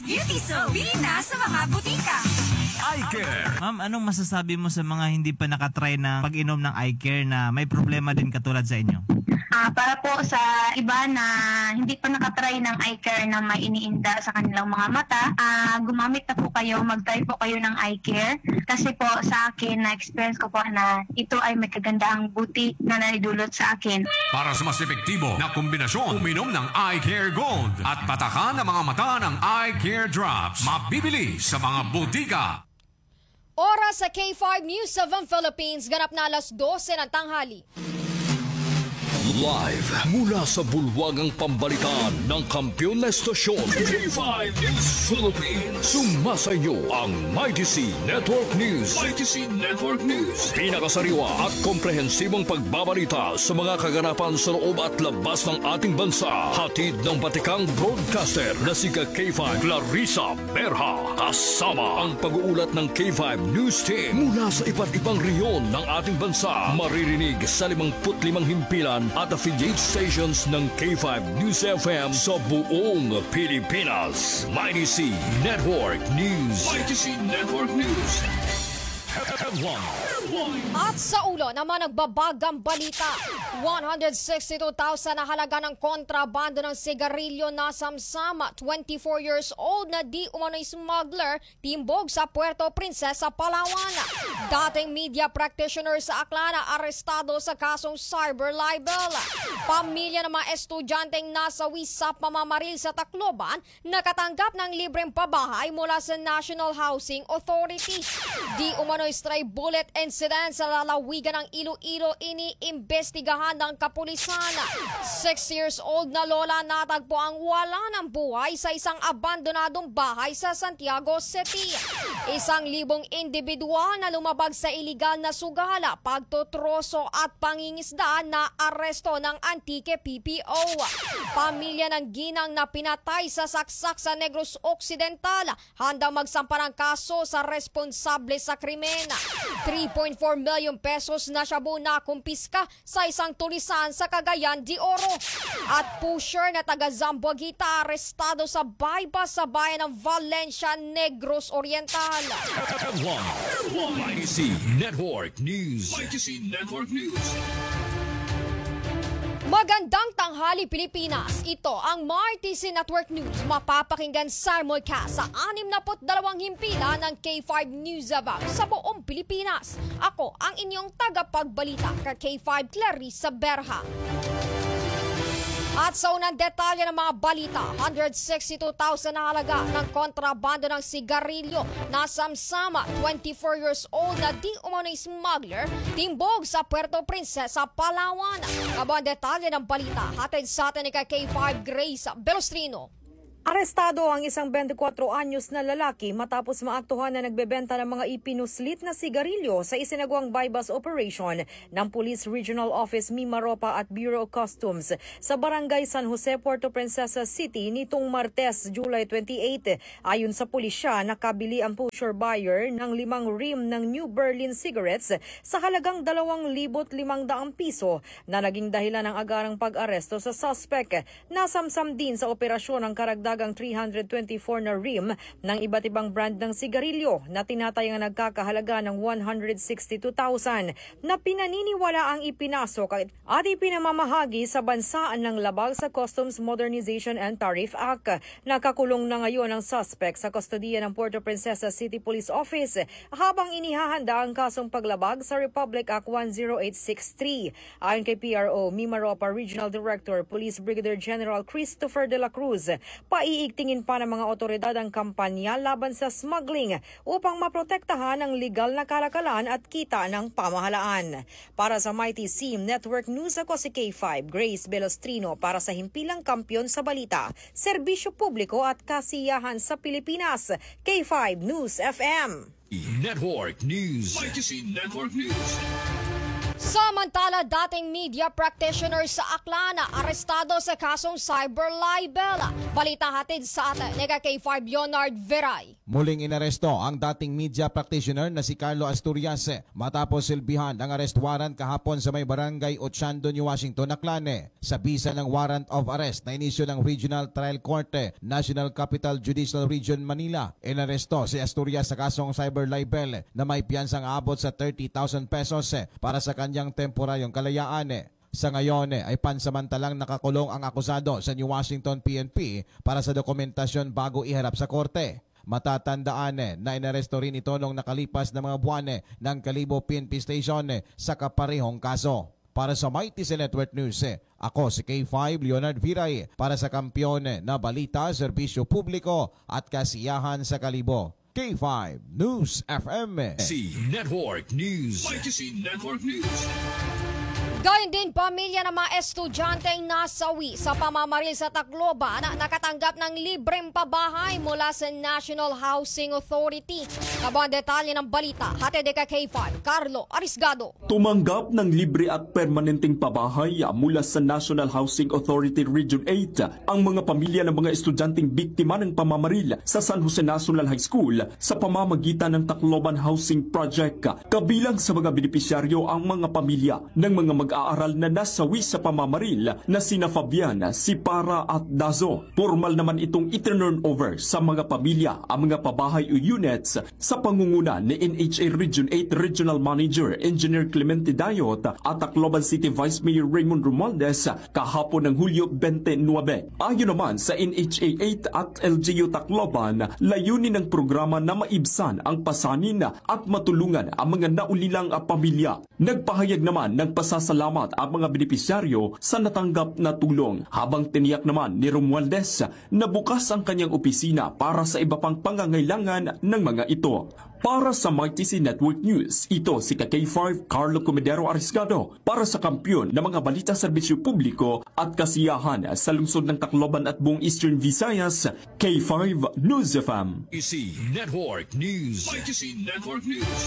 Beauty Soap. Bili na sa mga butika. Eye Care. Ma'am, anong masasabi mo sa mga hindi pa nakatry na pag-inom ng Eye Care na may problema din katulad sa inyo? Para po sa iba na hindi pa nakatry ng eye care na may iniinda sa kanilang mga mata, gumamit na po kayo, mag-try po kayo ng eye care. Kasi po sa akin, na-experience ko po na ito ay may kagandahang buti na naidulot sa akin. Para sa mas epektibo na kombinasyon, uminom ng Eye Care Gold at patakan ang mga mata ng Eye Care Drops. Mabibili sa mga butika. Oras sa K5 News of the Philippines, ganap na alas 12 ng tanghali. Live mula sa bulwagang pambalitaan ng kampiyon na estasyon K5 News Philippines. Sumasayo ang Mighty C Network News. Mighty C Network News. Pinakasariwa at komprehensibong pagbabalita sa mga kaganapan sa loob at labas ng ating bansa. Hatid ng batikang broadcaster na si K5 Clarissa Berha. Kasama ang pag-uulat ng K5 News Team mula sa iba't ibang reyon ng ating bansa. Maririnig sa 55 himpilan at affiliate stations ng K5 News FM sa buong Pilipinas. Mighty C Network News. Mighty C Network News. At sa ulo naman nagbabagang balita, 162,000 na halaga ng kontrabando ng sigarilyo na samsama 24 years old na di umano'y smuggler timbog sa Puerto Princesa, Palawan. Dating media practitioner sa Aklana arestado sa kasong cyber libel. Pamilya ng mga estudyanteng nasawi sa pamamaril sa Tacloban nakatanggap ng libreng pabahay mula sa National Housing Authority. Di umano'y stray bullet incident sa lalawigan ng Iloilo iniimbestigahan ng kapulisan. 6 years old na lola natagpo ang wala ng buhay sa isang abandonadong bahay sa Santiago City. 1,000 individual na lumabag sa iligal na sugala, pagtutroso at pangingisda na aresto ng Antique PPO. Pamilya ng ginang na pinatay sa saksak sa Negros Occidental handang magsampa ng kaso sa responsable sa krimen. 3.4 million pesos na shabu na kumpiska sa isang tulisan sa Cagayan de Oro. At pusher na taga Zamboanga arestado sa bypass sa bayan ng Valencia, Negros Oriental. Mighty C Network News. Mighty C Network News. Magandang tanghali Pilipinas. Ito ang Mighty C Network News. Mapapakinggan simulcast sa 62 himpilan ng K5 News About sa buong Pilipinas. Ako ang inyong tagapagbalita ka K5 Clarissa Berha. At sa unang detalye ng mga balita, 162,000 na halaga ng kontrabando ng sigarilyo na samsama 24 years old na di umano'y smuggler timbog sa Puerto Princesa, Palawan. Kabang detalye ng balita, hatid sa atin ni K5 Grace Belostrino. Arestado ang isang 24 anyos na lalaki matapos maaktuhan na nagbebenta ng mga ipinuslit na sigarilyo sa isinagawang bypass operation ng Police Regional Office Mimaropa at Bureau of Customs sa Barangay San Jose, Puerto Princesa City nitong Martes, July 28. Ayon sa pulisya, nakabili ang pusher buyer ng 5 rim ng New Berlin cigarettes sa halagang 2,500 piso na naging dahilan ng agarang pag-aresto sa suspect. Nasamsam din sa operasyon ng karagdagang 324 na rim ng iba't ibang brand ng sigarilyo na tinatayang nagkakahalaga ng 162,000 na pinaniniwala ang ipinasok at ipinamamahagi sa bansaan ng labag sa Customs Modernization and Tariff Act. Nakakulong na ngayon ang suspect sa kustodiya ng Puerto Princesa City Police Office habang inihahanda ang kasong paglabag sa Republic Act 10863. Ayon kay PRO Mimaropa Regional Director Police Brigadier General Christopher de la Cruz, iigtingin pa ng mga otoridad ang kampanya laban sa smuggling upang maprotektahan ang legal na kalakalan at kita ng pamahalaan. Para sa Mighty C Network News, ako si K5 Grace Belostrino para sa himpilang kampiyon sa balita, serbisyo publiko at kasiyahan sa Pilipinas. K5 News FM. Network News. Mighty C Network News. Samantala, dating media practitioner sa Aklan arestado sa kasong cyber libel. Balita hatid sa atin ni K5 Leonard Veray. Muling inaresto ang dating media practitioner na si Carlo Asturias matapos silbihan ang arrest warrant kahapon sa may barangay Ochando, New Washington, Aklan. Sa bisa ng warrant of arrest na inisyo ng Regional Trial Court, National Capital Judicial Region, Manila, inaresto si Asturias sa kasong cyber libel na may piyansang abot sa 30,000 pesos para sa kanyang temporaryong kalayaan. Sa ngayon ay pansamantalang nakakulong ang akusado sa New Washington PNP para sa dokumentasyon bago iharap sa korte. Matatandaan na inaresto rin ito noong nakalipas na mga buwan ng Kalibo PNP Station sa kaparehong kaso. Para sa Mighty Network News, ako si K5 Leonard Viray para sa Kampiyon na Balita, Serbisyo Publiko at Kasiyahan sa Kalibo. K5 News FM. ITC Network News. ITC Network News. Gayun din, pamilya ng mga estudyanteng nasawi sa pamamaril sa Tacloban na nakatanggap ng libreng pabahay mula sa National Housing Authority. Abang detalye ng balita, hatid kay K5, Carlo Arisgado. Tumanggap ng libre at permanenteng pabahay mula sa National Housing Authority Region 8 ang mga pamilya ng mga estudyanteng biktima ng pamamaril sa San Jose National High School sa pamamagitan ng Tacloban Housing Project. Kabilang sa mga benepisyaryo ang mga pamilya ng mga mag-aaral na nasawi sa pamamaril na sina Fabian, Sipara at Dazo. Formal naman itong i-turn over sa mga pamilya ang mga pabahay o units sa pangunguna ni NHA Region 8 Regional Manager Engineer Clemente Dayot at Tacloban City Vice Mayor Raymond Romualdez kahapon ng Hulyo 29. Ayon naman sa NHA 8 at LGU Tacloban, layunin ng programa na maibsan ang pasanin at matulungan ang mga naulilang pamilya. Nagpahayag naman ng pasasalamat ang mga benepisyaryo sa natanggap na tulong, habang tiniyak naman ni Romualdez na bukas ang kanyang opisina para sa iba pang pangangailangan ng mga ito. Para sa ITC Network News, ito si K5 Carlo Comedero Arisgado para sa Kampiyon ng mga balita serbisyo publiko at kasiyahan sa lungsod ng Tacloban at buong Eastern Visayas, K5 News FM. ITC Network News. ITC Network News.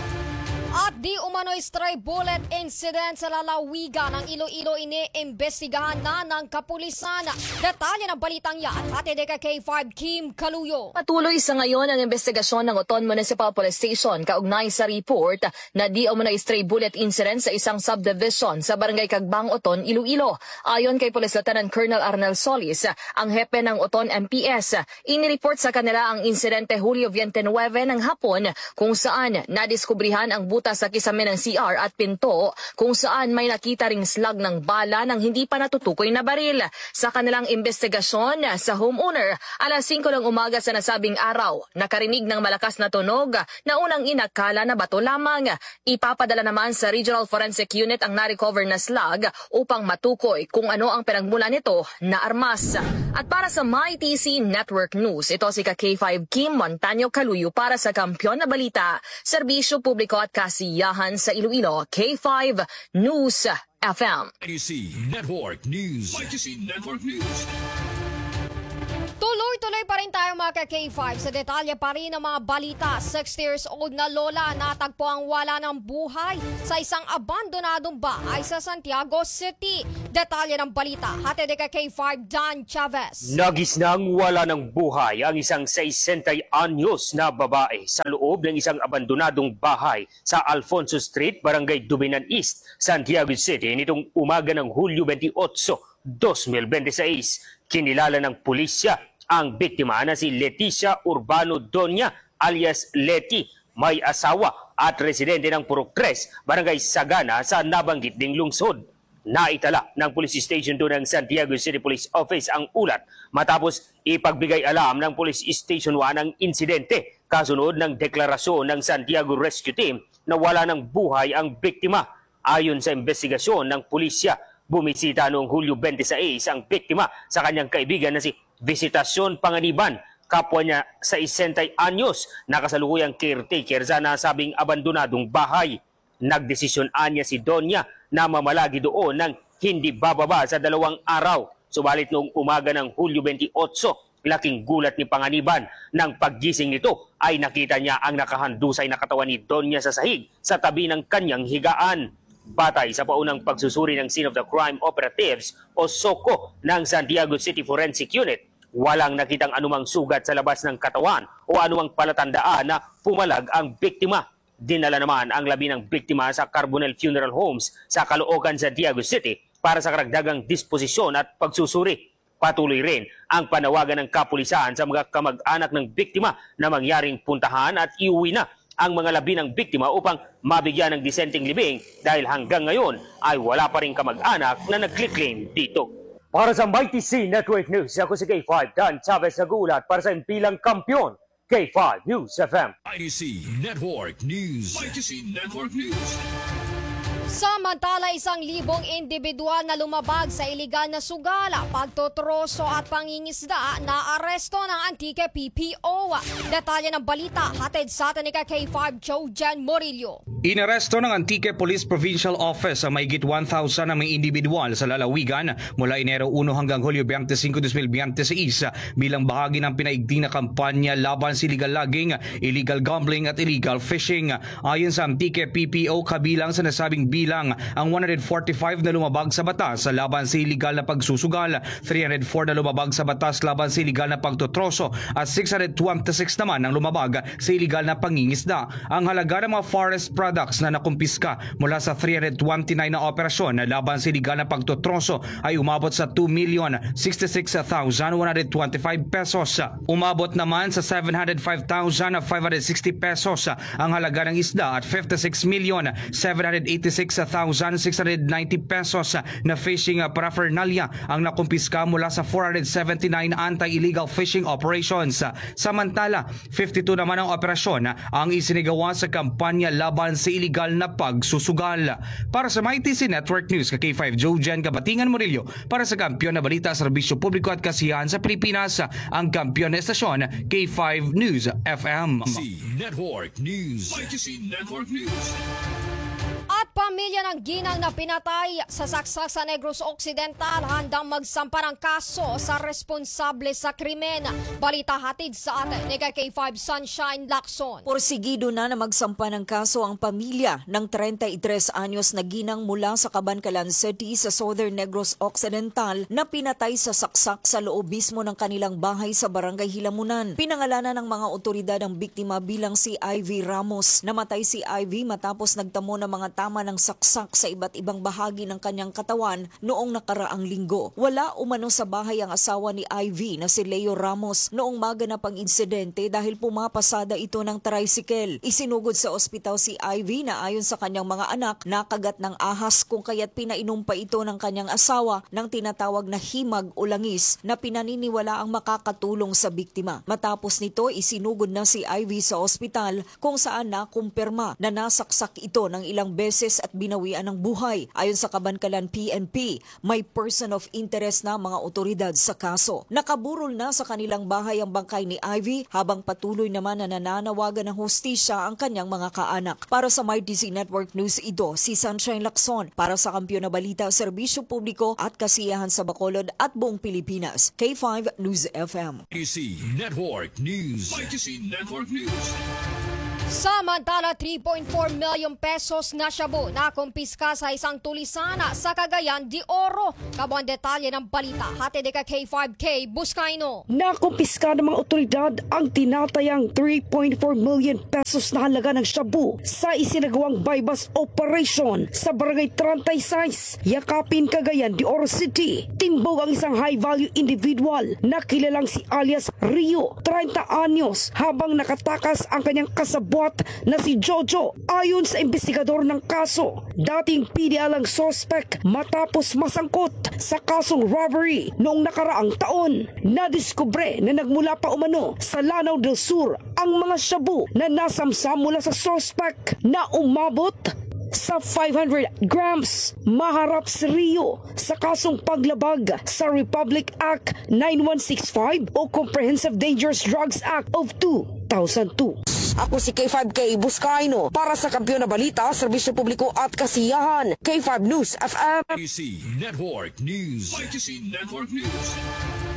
At di umano'y stray bullet incident sa lalawigan ng Iloilo iniimbestigahan na ng kapulisan. Detalye ng balitang yan, hatid kay K5 Kim Kaluyo. Patuloy sa ngayon ang investigasyon ng Oton Municipal Police Station kaugnay sa report na di umano'y stray bullet incident sa isang subdivision sa Barangay Kagbang, Oton, Iloilo. Ayon kay Police Lieutenant Colonel Arnel Solis, ang hepe ng Oton MPS, inireport sa kanila ang insidente Hulyo 29 ng hapon kung saan nadiskubrihan ang butas sa kisame ng CR at pinto kung saan may nakita ring slug ng bala ng hindi pa natutukoy na baril. Sa kanilang investigasyon sa homeowner, alas 5 ng umaga sa nasabing araw, nakarinig ng malakas na tunog na unang inakala na bato lamang. Ipapadala naman sa Regional Forensic Unit ang na-recover na slug upang matukoy kung ano ang pinagmulan nito na armas. At para sa MyTC Network News, ito si K5 Kim Montaño Kaluyo para sa Kampiyon na Balita, Serbisyo Publiko at Kasiyahan sa Iloilo, K5 News FM. ITC Network News. ITC Network News. Tuloy-tuloy pa rin tayo mga K5 sa detalye pa rin ng mga balita. 60 years old na lola natagpo ang wala ng buhay sa isang abandonadong bahay sa Santiago City. Detalye ng balita, hatid kay K5 Dan Chavez. Nagisnang wala ng buhay ang isang 60 anyos na babae sa loob ng isang abandonadong bahay sa Alfonso Street, Barangay Dubinan East, Santiago City nitong umaga ng Hulyo 28, 2026. Kinilala ng pulisya ang biktima na si Leticia Urbano Doña alias Leti, may asawa at residente ng Purok 3, Barangay Sagana sa nabanggit ding lungsod. Naitala ng Police Station 2 ng Santiago City Police Office ang ulat matapos ipagbigay alam ng Police Station 1 ang insidente kasunod ng deklarasyon ng Santiago Rescue Team na wala ng buhay ang biktima. Ayon sa investigasyon ng pulisya, bumisita noong Hulyo 26 ang biktima sa kanyang kaibigan na si Visitacion Panganiban, kapwa niya sa 60 anyos, nakasalukuyang caretaker sa nasabing abandonadong bahay. Nagdesisyon niya si Donya na mamalagi doon ng hindi bababa sa 2 araw. Subalit noong umaga ng Hulyo 28, laking gulat ni Panganiban nang paggising nito ay nakita niya ang nakahandusay na katawan ni Donya sa sahig sa tabi ng kanyang higaan. Batay sa paunang pagsusuri ng Scene of the Crime Operatives o SOCO ng Santiago City Forensic Unit, walang nakitang anumang sugat sa labas ng katawan o anumang palatandaan na pumalag ang biktima. Dinala naman ang labi ng biktima sa Carbonell Funeral Homes sa Caloocan, Santiago City para sa karagdagang disposisyon at pagsusuri. Patuloy rin ang panawagan ng kapulisan sa mga kamag-anak ng biktima na mangyaring puntahan at iuwi na ang mga labi ng biktima upang mabigyan ng disenteng libing dahil hanggang ngayon ay wala pa rin kamag-anak na nag-claim dito. Para sa Mighty C Network News, ako si K5 Dan Chavez nagulat para sa impilang kampiyon, K5 News FM. Mighty C Network News. Mighty C Network News. Samantala, 1,000 individual na lumabag sa iligal na sugala, pagtotroso at pangingisda na aresto ng Antique PPO. Detalye ng balita hatid sa atin ni K5 Jojan Morillo. Inaresto ng Antique Police Provincial Office ang mahigit 1,000 na may individual sa lalawigan mula Enero 1 hanggang Hulyo 25, 2026 bilang bahagi ng pinaigting na kampanya laban sa illegal logging, illegal gambling at illegal fishing. Ayon sa Antique PPO, kabilang sa nasabing bilang ang 145 na lumabag sa batas laban sa illegal na pagsusugal, 304 na lumabag sa batas laban sa illegal na pagtotroso at 626 naman ang lumabag sa illegal na pangingisda. Ang halaga ng mga forest products na nakumpiska mula sa 329 na operasyon na laban sa illegal na pagtotroso ay umabot sa 2,066,125 pesos. Umabot naman sa 705,560 pesos ang halaga ng isda at 56,786,690 pesos na fishing paraphernalia ang nakumpiska mula sa 479 anti-illegal fishing operations. Samantala, 52 naman ang operasyon ang isinigawa sa kampanya laban sa illegal na pagsusugal. Para sa Mighty C Network News, K5 Jojan Kabatingan Murillo, para sa kampiyon na balita, serbisyo publiko at kasiyahan sa Pilipinas, ang kampiyon na estasyon, K5 News FM. C Network News. Mighty C Network News. At pamilya ng ginang na pinatay sa saksak sa Negros Occidental handang magsampa ng kaso sa responsable sa krimen. Balita hatid sa atin ni K5 Sunshine Lacson. Porsigido na magsampa ng kaso ang pamilya ng 33 anyos na ginang mula sa Cabancalan City sa Southern Negros Occidental na pinatay sa saksak sa loob mismo ng kanilang bahay sa Barangay Hilamunan. Pinangalanan ng mga otoridad ang biktima bilang si Ivy Ramos. Namatay si Ivy matapos nagtamo ng mga tama ng saksak sa iba't ibang bahagi ng kanyang katawan noong nakaraang linggo. Wala umano sa bahay ang asawa ni Ivy na si Leo Ramos noong maganap ang insidente dahil pumapasada ito ng tricycle. Isinugod sa ospital si Ivy na ayon sa kanyang mga anak, nakagat ng ahas kung kaya't pinainom pa ito ng kanyang asawa ng tinatawag na himag o langis na pinaniniwala ang makakatulong sa biktima. Matapos nito, isinugod na si Ivy sa ospital kung saan nakumpirma na nasaksak ito ng ilang beses at binawian ng buhay. Ayon sa Cabancalan PNP, may person of interest na mga otoridad sa kaso. Nakaburol na sa kanilang bahay ang bangkay ni Ivy habang patuloy naman na nananawagan ng hustisya ang kanyang mga kaanak. Para sa Mighty C Network News, ito si Sunshine Lacson para sa kampiyon na balita, serbisyo publiko at kasiyahan sa Bacolod at buong Pilipinas. K5 News FM. Mighty C Network News. Mighty C Network News. Samantala, 3.4 million pesos na shabu na kumpiska sa isang tulisana sa Cagayan de Oro. Kabuang detalye ng balita, hatid ka K5K Buscaino. Nakumpiska ng mga otoridad ang tinatayang 3.4 million pesos na halaga ng shabu sa isinagawang bypass operation sa Barangay 36, Yakapin, Cagayan de Oro City. Timbog ang isang high-value individual na kilalang si alias Rio, 30 anyos, habang nakatakas ang kanyang kasabwat na si Jojo. Ayon sa investigador ng kaso, dating PDL ang suspect matapos masangkot sa kasong robbery noong nakaraang taon. Nadiskubre na nagmula pa umano sa Lanao del Sur ang mga shabu na nasamsam mula sa suspect na umabot sa 500 grams. Maharap si Rio sa kasong paglabag sa Republic Act 9165 o Comprehensive Dangerous Drugs Act of 2002. Ako si K5K Buscaino para sa kampiyon na balita, serbisyo publiko at kasiyahan. K5 News FM. Mighty C Network News. Mighty C Network News.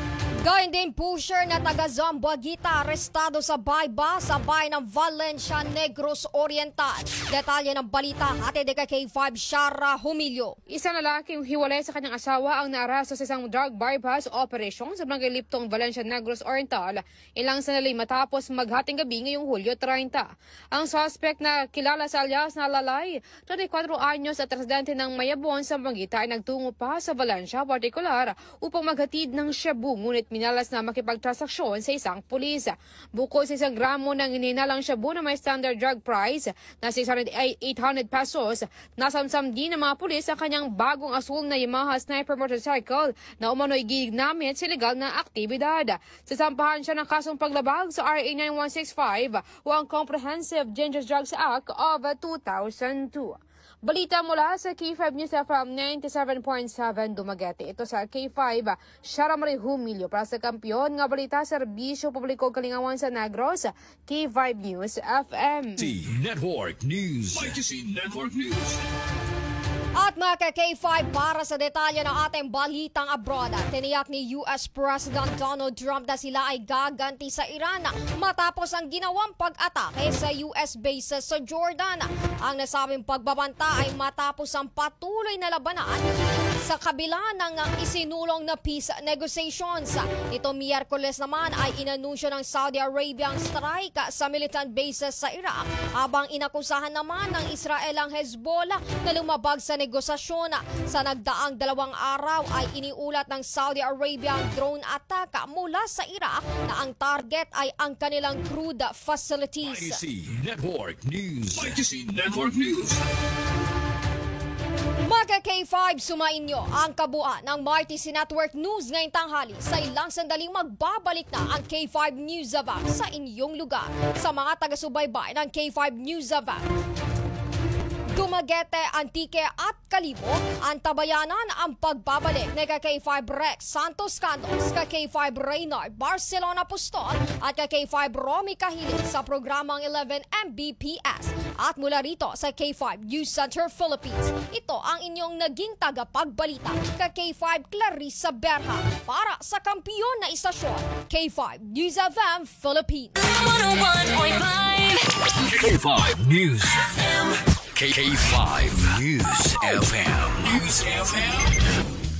Gayun din pusher na taga Zamboanga arestado sa Bayba sa bayan ng Valencia, Negros Oriental. Detalye ng balita hatid kay K5 Shara Humilio. Isang lalaking hiwalay sa kanyang asawa ang naarasto sa isang drug bypass operation sa Barangay Liptong, Valencia, Negros Oriental ilang sandali matapos maghating gabi ngayong Hulyo 30. Ang suspect na kilala sa alias na Lalay, 34 anyos at residente ng Mayabon, Zamboanga ay nagtungo pa sa Valencia partikular upang maghatid ng shabu ngunit minalas na makipagtransaksyon sa isang pulis. Bukod sa 1 gramo ng ininalang shabu na may standard drug price na 800 pesos, nasamsam din ng mga pulis ang kanyang bagong asul na Yamaha Sniper motorcycle na umano'y ginamit sa legal na aktibidad. Sasampahan siya ng kasong paglabag sa RA 9165 o ang Comprehensive Dangerous Drugs Act of 2002. Balita mula sa K5 News FM 97.7 Dumaguete. Ito sa K5, Shara Marie Humilio para sa Kampiyon nga balita serbisyo publiko Kalingawan sa Negros, K5 News FM. Network News. Network News. At mga K5 para sa detalye ng ating balitang abroad, tiniyak ni US President Donald Trump na sila ay gaganti sa Iran matapos ang ginawang pag-atake sa US bases sa Jordan. Ang nasabing pagbabanta ay matapos ang patuloy na labanan sa kabila ng isinulong na peace negotiations. Ito Miyerkules naman ay inanunsyo ng Saudi Arabia ang strike sa militant bases sa Iraq habang inakusahan naman ng Israel ang Hezbollah na lumabag sa negosasyon. Sa nagdaang 2 araw ay iniulat ng Saudi Arabia ang drone attack mula sa Iraq na ang target ay ang kanilang crude facilities. ITC Network News. ITC Network News. Mga K5, sumainyo ang kabuuan ng MyTC Network News ngayong tanghali. Sa ilang sandaling magbabalik na ang K5 News Ava sa inyong lugar. Sa mga taga-subaybay ng K5 News Ava, Dumaguete, Antique at Kalibo, ang tabayanan ang pagbabalik ni K5 Rex Santos Cantos, K5 Reynard Barcelona Pustol at K5 Romy Cahilit sa programang 11 Mbps. At mula rito sa K5 News Center Philippines, ito ang inyong naging tagapagbalita, K5 Clarissa Berha para sa kampiyon na istasyon, K5 News FM Philippines. 101.5 K5 News FM. K5 News FM. News FM.